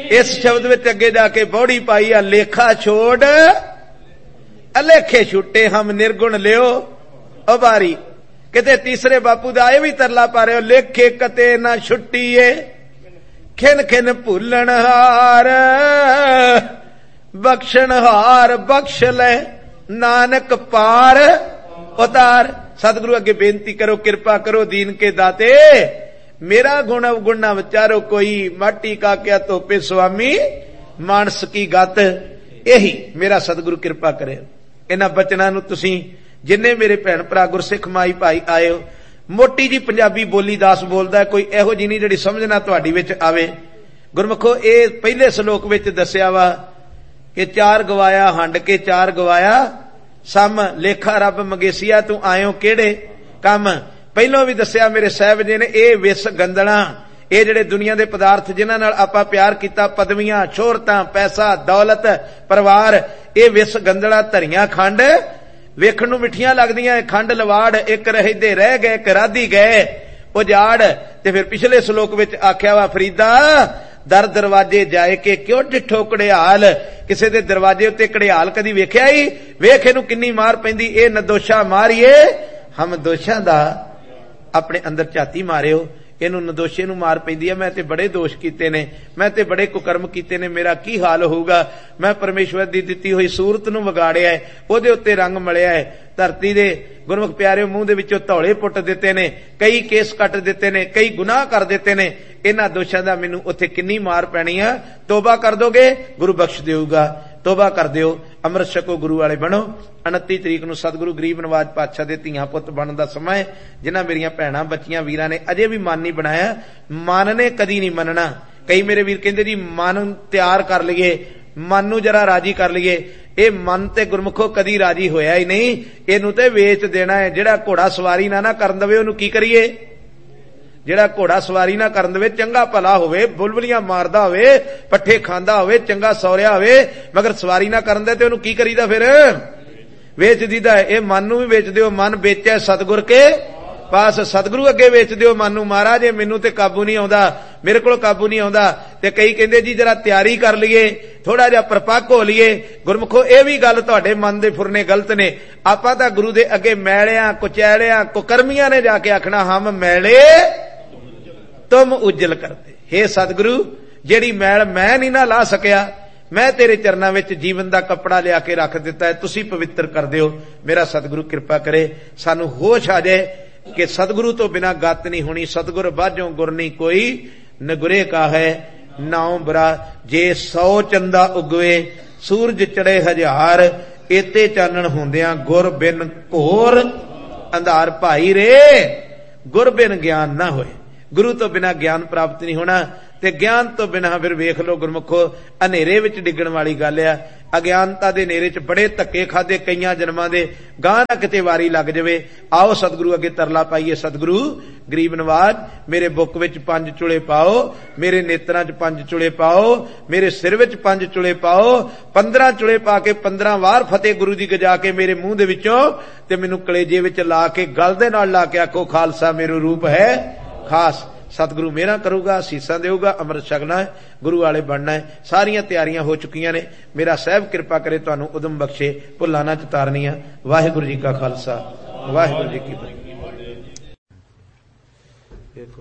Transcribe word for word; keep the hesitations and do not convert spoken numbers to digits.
इस शब्द विच अगे जाके बौड़ी पाई आ, लेखा छोड़ अलेखे छुट्टे हम निर्गुण लियो उबारी। किते तीसरे बापू दा ये भी तरला पा रहे हो, लेखे कते ना छुट्टीए खिन खिन भूलन हार बख्शण हार बख्श ले नानक पार उतार। सतगुरु अगे बेनती करो, कृपा करो दीन के दाते, मेरा गुण अवगुण ना विचारो कोई, माटी का क्या तोपे स्वामी मानस की गत। यही मेरा सतगुरु कृपा करे। इन्हां बचनां नूं तुसीं जिन्ने मेरे भैण भरा गुरसिख माई भाई आए हो, मोटी जी पंजाबी बोली दास बोलदा, कोई इहो जी नहीं जिहड़ी समझ ना तुहाडी विच आवे। गुरमुखो ये पहले श्लोक विच दस्सिया वा कि चार गवाया हंड के चार गवाया सम, लेखा रब मंगेसिया तू आयो केड़े कम। पहलों भी दस्सिया मेरे साहब जी ने, ये विस गंदना, ये जिहड़े दुनिया दे पदार्थ जिन्हां नाल आपां प्यार कीता, पदवियां शोहरतां पैसा दौलत परिवार, ये विस गंदड़ा धरियां खंड वेखण नूं मिठियां लगदियां, खंड लवाड़ एक रहदे रह गए एक राधी गए उजाड़। ते फिर पिछले श्लोक विच आख्या वा फरीदा दर दरवाजे जाए के क्यों डिठो कड़ियाल, किसी दे दरवाजे उत्ते कड़ियाल कदी वेख्या ही, वेख इहनूं किन्नी मार पैंदी, ए नदोशा मारिए हम दोषां दा अपने अंदर झाती मारियो, इहनूं नदोशे नूं मार पैंदी है। मैं ते बड़े दोष कीते ने, मैं ते बड़े कुकर्म कीते ने, मेरा की हाल होऊगा। मैं परमेश्वर दी दित्ती होई सूरत नूं विगाड़िया है, ओहदे उत्ते रंग मलिया है, धरती दे गुरमुख प्यारिओ मूंह दे विचों धौले पुट दिते ने, कई केस कट दिते ने, कई गुनाह कर दिते ने। इन्हां दोषां दा मैनूं उत्थे किन्नी मार पैणी है। तौबा कर दोगे गुरु बख्श देऊगा, तौबा कर दिओ, अमृत छको, गुरु वाले बनो। उनतीस तरीक नूं सतगुरु गरीब नवाज पातशाह दे धीआं पुत्त बनन दा समां है। जिन्हां मेरियां भैणां बच्चियां वीरां ने अजे भी मन नहीं बनाया, मन ने कदी नहीं मनना। कई मेरे वीर कहंदे जी मन तैयार कर लईए, मन नूं जरा राजी कर लईए। ये मन ते गुरमुखो कदी राजी होया ही नहीं, इहनूं ते वेच देना है। जिहड़ा घोड़ा सवारी ना ना करन दवे ओहनूं की करिए, जिहड़ा घोड़ा सवारी ना करन दवे, चंगा भला होवे, बुलबुलियां मारदा होवे, पट्ठे खांदा होवे, चंगा सौरिया होवे, मगर सवारी ना करन दे ते ओहनूं की करीदा, फिर वेच दीदा है। ये मन नूं भी वेच दिओ, मन बेचै सतगुर के पास, सतगुरु अगे वेच दिओ मन नूं, महाराज ये मैनूं ते काबू नहीं आउंदा, मेरे कोल काबू नहीं आउंदा। ते कई कहंदे जी जरा तैयारी कर लईए, थोड़ा जिहा परपक्क हो लईए। गुरमुखो ये भी गल तुहाडे मन दे फुरने गलत ने। आपां तां गुरु दे अगे मैलियां कुचैलियां कुकर्मियां ने जाके आखना हम मैले तुम उज्जल करते। हे सतगुरु जेड़ी मैल मैं नहीं ना ला सकिया, मैं तेरे चरनां विच जीवन दा कपड़ा लिया के रख दिता है, तुसी पवित्र कर दिओ। मेरा सतगुरु कृपा करे, सानू होश आ जाए कि सतगुरु तो बिना गत नहीं होनी। सतगुर बाझों गुर नहीं कोई, नगुरे का है नाउ बरा। जे सौ चंदा उगवे सूरज चढ़े हजार, एते चानण होंदियां गुर बिन घोर अंधार। भाई रे गुर बिन ज्ञान ना होए, गुरु तो बिना ज्ञान प्राप्त नहीं होना, ते ज्ञान तो बिना फिर वेख लो गुरमुखो हनेरे विच डिगण वाली गल आ। अज्ञानता दे नेरे च बड़े धक्के खादे कईयां जन्मां दे, गां ना किते वारी लग जावे। आओ सतगुरु अगे तरला पाईए, सतगुरु गरीब नवाज मेरे बुक विच पंज चुले पाओ, मेरे नेत्रां च पंज चुले पाओ, मेरे सिर विच पंज चुले पाओ। पंद्रह चुले पा के पंद्रह वार फतेह गुरु दी गजा के मेरे मुंह दे विचों ते मैनूं कलेजे विच ला के गल दे नाल ला के आखो खालसा मेरो रूप है खास। सतगुरु मेरा करूगा, सीसा देऊगा, अमृत छकना है, गुरु वाले बनना है। सारियां तैयारियां हो चुकियां ने। मेरा साहब कृपा करे तुहानू उदम बख्शे, भुल्लां ना चतारनियां। वाहिगुरु जी का खालसा, वाहिगुरु जी की फतेह।